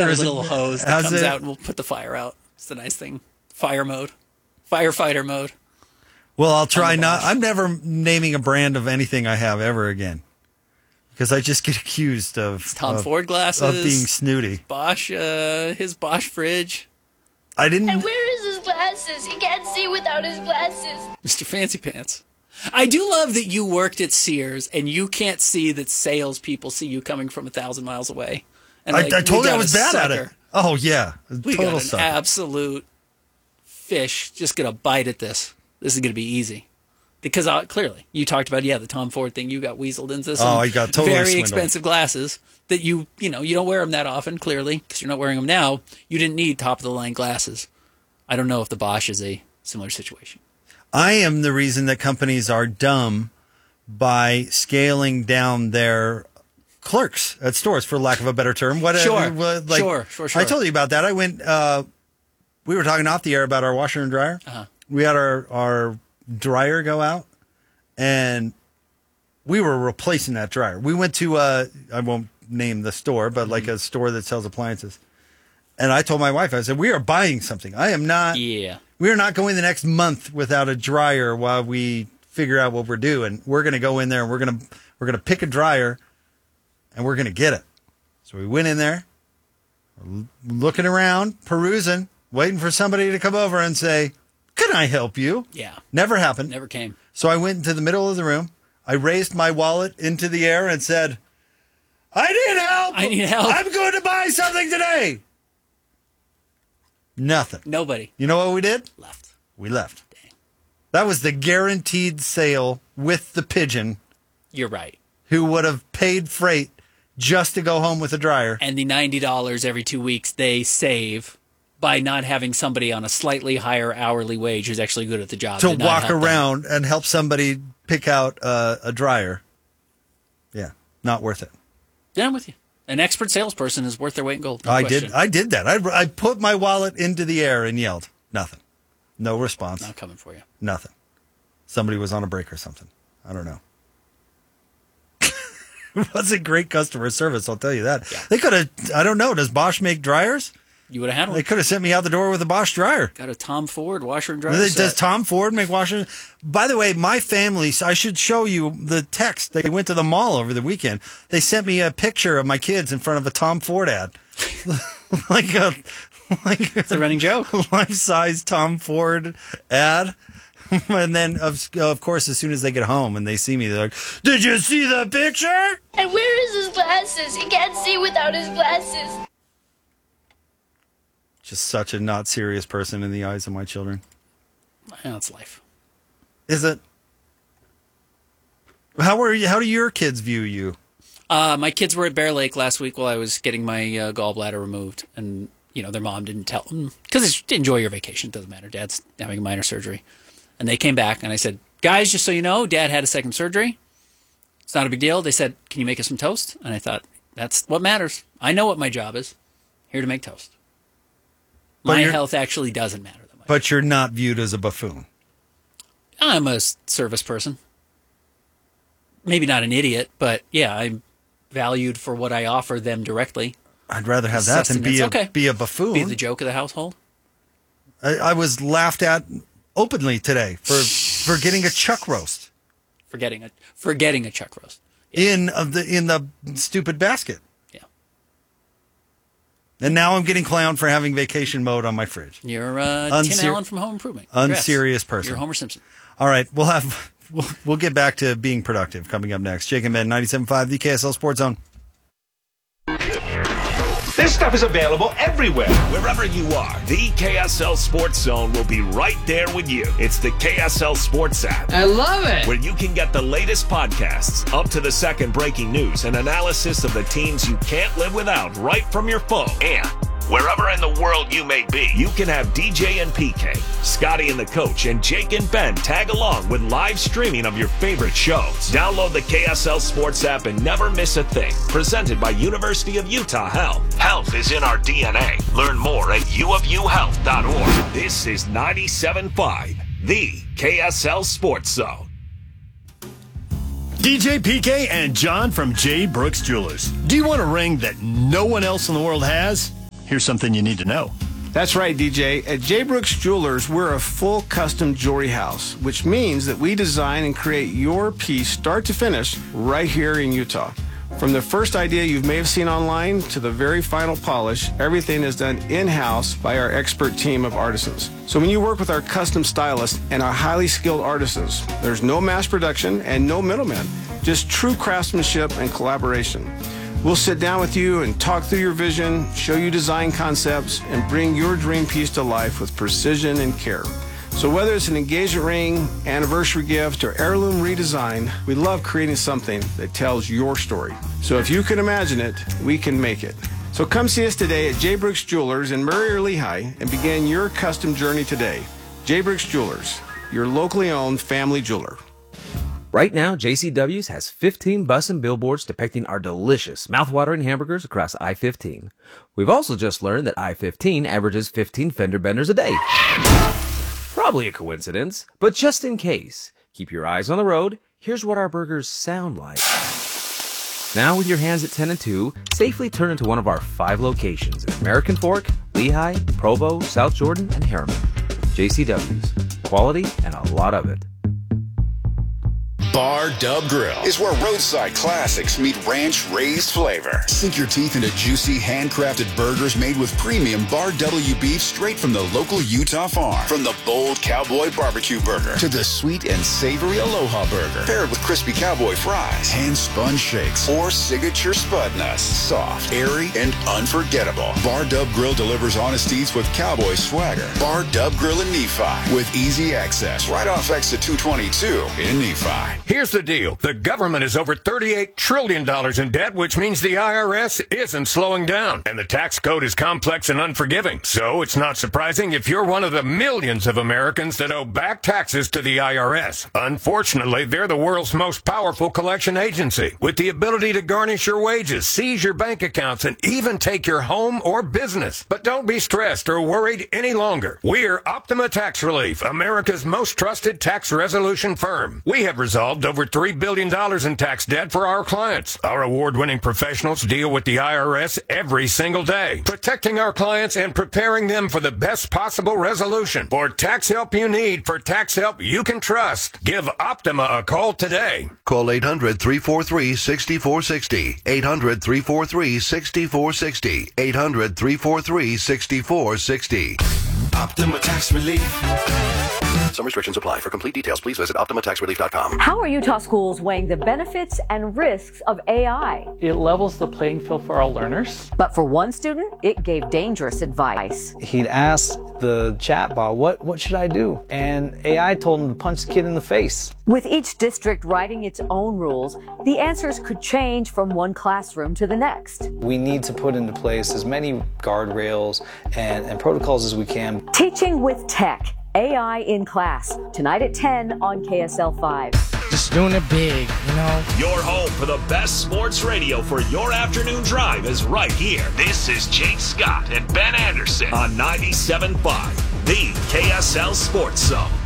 got a little hose that comes out and will put the fire out. It's the nice thing. Fire mode. Firefighter mode. Well, I'll try not. I'm never naming a brand of anything I have ever again. Because I just get accused of Tom Ford glasses. Of being snooty. Bosch, his Bosch fridge. I didn't. And where is his glasses? He can't see without his glasses. Mr. Fancy Pants. I do love that you worked at Sears and you can't see that salespeople see you coming from 1,000 miles away. And I told you I was bad at it. Oh, yeah. We Total got an sucker. absolute fish just going to bite at this. This is going to be easy. Because clearly, you talked about, the Tom Ford thing. You got weaseled into some I got totally very swindled. expensive glasses that you don't wear them that often, clearly, because you're not wearing them now. You didn't need top-of-the-line glasses. I don't know if the Bosch is a similar situation. I am the reason that companies are dumb by scaling down their clerks at stores, for lack of a better term. Sure. I told you about that. I went, we were talking off the air about our washer and dryer. Uh-huh. We had our dryer go out, and we were replacing that dryer. We went to, I won't name the store, but like a store that sells appliances. And I told my wife, I said, we are buying something. We are not going the next month without a dryer while we figure out what we're doing. We're going to go in there and we're going to pick a dryer and we're going to get it. So we went in there, looking around, perusing, waiting for somebody to come over and say, can I help you? Yeah. Never happened. Never came. So I went into the middle of the room. I raised my wallet into the air and said, I need help. I'm going to buy something today. Nothing. Nobody. You know what we did? Left. We left. Dang. That was the guaranteed sale with the pigeon. You're right. Who would have paid freight just to go home with a dryer. And the $90 every 2 weeks they save by not having somebody on a slightly higher hourly wage who's actually good at the job. To walk around and help somebody pick out a dryer. Yeah, not worth it. Yeah, I'm with you. An expert salesperson is worth their weight in gold. No I question. did that. I put my wallet into the air and yelled. Nothing. No response. Not coming for you. Nothing. Somebody was on a break or something. I don't know. It wasn't great customer service, I'll tell you that. Yeah. They could have, I don't know, does Bosch make dryers? You would have had one. They could have sent me out the door with a Bosch dryer. Got a Tom Ford washer and dryer Does set. Tom Ford make washer? By the way, my family, I should show you the text. They went to the mall over the weekend. They sent me a picture of my kids in front of a Tom Ford ad. It's a running joke. Life-size Tom Ford ad. And then, of course, as soon as they get home and they see me, they're like, did you see the picture? And where is his glasses? He can't see without his glasses. Just such a not serious person in the eyes of my children. That's life. Is it? How do your kids view you? My kids were at Bear Lake last week while I was getting my gallbladder removed. And, their mom didn't tell them. Because enjoy your vacation. It doesn't matter. Dad's having a minor surgery. And they came back and I said, guys, just so you know, Dad had a second surgery. It's not a big deal. They said, can you make us some toast? And I thought, that's what matters. I know what my job is. Here to make toast. My health actually doesn't matter that much. But you're not viewed as a buffoon. I'm a service person. Maybe not an idiot, but yeah, I'm valued for what I offer them directly. I'd rather have that than be a buffoon. Be the joke of the household. I was laughed at openly today for getting a chuck roast. Forgetting a chuck roast. Yeah. In the stupid basket. Yeah. And now I'm getting clowned for having vacation mode on my fridge. You're Tim Allen from Home Improvement. Unserious person. You're Homer Simpson. All right, we'll get back to being productive coming up next. Jake and Ben, 97.5, the KSL Sports Zone. This stuff is available everywhere. Wherever you are, the KSL Sports Zone will be right there with you. It's the KSL Sports app. I love it. Where you can get the latest podcasts, up to the second breaking news, and analysis of the teams you can't live without right from your phone. And wherever in the world you may be, you can have DJ and PK, Scotty and the Coach, and Jake and Ben tag along with live streaming of your favorite shows. Download the KSL Sports app and never miss a thing. Presented by University of Utah Health. Health is in our DNA. Learn more at uofuhealth.org. This is 97.5, the KSL Sports Zone. DJ PK and John from J. Brooks Jewelers. Do you want a ring that no one else in the world has? here's something you need to know. That's right, DJ. At J. Brooks Jewelers, we're a full custom jewelry house, which means that we design and create your piece start to finish right here in Utah. From the first idea you may have seen online to the very final polish, everything is done in-house by our expert team of artisans. So when you work with our custom stylists and our highly skilled artisans, there's no mass production and no middlemen, just true craftsmanship and collaboration. We'll sit down with you and talk through your vision, show you design concepts, and bring your dream piece to life with precision and care. So whether it's an engagement ring, anniversary gift, or heirloom redesign, we love creating something that tells your story. So if you can imagine it, we can make it. So come see us today at J. Brooks Jewelers in Murray or Lehigh and begin your custom journey today. J. Brooks Jewelers, your locally owned family jeweler. Right now, JCW's has 15 bus and billboards depicting our delicious, mouth-watering hamburgers across I-15. We've also just learned that I-15 averages 15 fender benders a day. Probably a coincidence, but just in case, keep your eyes on the road. Here's what our burgers sound like. Now, with your hands at 10 and 2, safely turn into one of our 5 locations in American Fork, Lehigh, Provo, South Jordan, and Harriman. JCW's. Quality and a lot of it. Bar Dub Grill is where roadside classics meet ranch-raised flavor. Sink your teeth into juicy, handcrafted burgers made with premium Bar W beef straight from the local Utah farm. From the bold cowboy barbecue burger to the sweet and savory Aloha burger, paired with crispy cowboy fries, hand-spun shakes, or signature spud nuts. Soft, airy, and unforgettable. Bar Dub Grill delivers honest eats with cowboy swagger. Bar Dub Grill in Nephi with easy access right off exit 222 in Nephi. Here's the deal. The government is over $38 trillion in debt, which means the IRS isn't slowing down. And the tax code is complex and unforgiving. So it's not surprising if you're one of the millions of Americans that owe back taxes to the IRS. Unfortunately, they're the world's most powerful collection agency, with the ability to garnish your wages, seize your bank accounts, and even take your home or business. But don't be stressed or worried any longer. We're Optima Tax Relief, America's most trusted tax resolution firm. We have resolved over $3 billion in tax debt for our clients. Our award-winning professionals deal with the IRS every single day, protecting our clients and preparing them for the best possible resolution. For tax help you need, for tax help you can trust, give Optima a call today. Call 800-343-6460. 800-343-6460. 800-343-6460. Optima Tax Relief. Some restrictions apply. For complete details, please visit OptimaTaxRelief.com. How are Utah schools weighing the benefits and risks of AI? It levels the playing field for our learners. But for one student, it gave dangerous advice. He'd asked the chatbot, what should I do? And AI told him to punch the kid in the face. With each district writing its own rules, the answers could change from one classroom to the next. We need to put into place as many guardrails and protocols as we can. Teaching with Tech. AI in Class, tonight at 10 on KSL 5. Just doing it big, you know? Your home for the best sports radio for your afternoon drive is right here. This is Jake Scott and Ben Anderson on 97.5, the KSL Sports Zone.